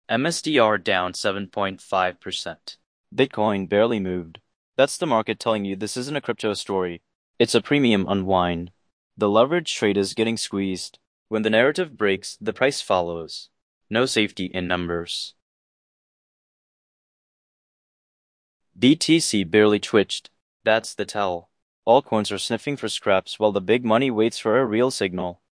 MSDR down 7.5%. Bitcoin barely moved. That's the market telling you this isn't a crypto story. It's a premium unwind. The leverage trade is getting squeezed. When the narrative breaks, the price follows. No safety in numbers. BTC barely twitched. That's the tell. Altcoins are sniffing for scraps while the big money waits for a real signal.